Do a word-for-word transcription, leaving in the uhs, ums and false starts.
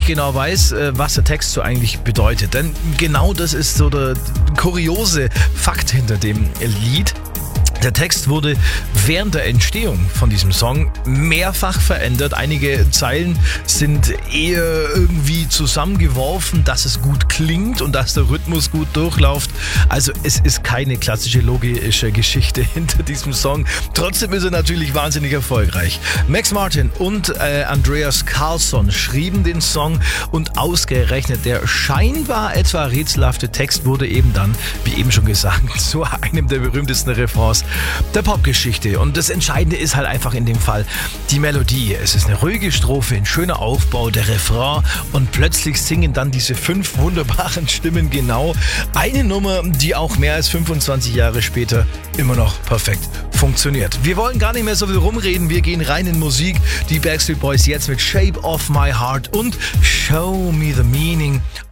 genau weiß, was der Text so eigentlich bedeutet. Denn genau das ist so der kuriose Fakt hinter dem Lied. Der Text wurde während der Entstehung von diesem Song mehrfach verändert. Einige Zeilen sind eher irgendwie zusammengeworfen, dass es gut klingt und dass der Rhythmus gut durchläuft. Also es ist keine klassische logische Geschichte hinter diesem Song. Trotzdem ist er natürlich wahnsinnig erfolgreich. Max Martin und äh, Andreas Karlsson schrieben den Song und ausgerechnet der scheinbar etwa rätselhafte Text wurde eben dann, wie eben schon gesagt, zu einem der berühmtesten Refrains der Popgeschichte. Und das Entscheidende ist halt einfach in dem Fall die Melodie. Es ist eine ruhige Strophe, ein schöner Aufbau, der Refrain und plötzlich singen dann diese fünf wunderbaren Stimmen genau eine Nummer, die auch mehr als fünfundzwanzig Jahre später immer noch perfekt funktioniert. Wir wollen gar nicht mehr so viel rumreden, wir gehen rein in Musik. Die Backstreet Boys jetzt mit Shape of My Heart und Show Me the Meaning.